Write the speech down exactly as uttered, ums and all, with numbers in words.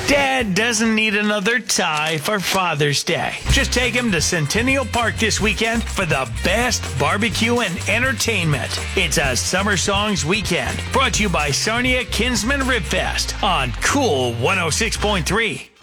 Dad doesn't need another tie for Father's Day. Just take him to Centennial Park this weekend for the best barbecue and entertainment. It's a Summer Songs weekend brought to you by Sarnia Kinsman Rib Fest on Cool one oh six point three.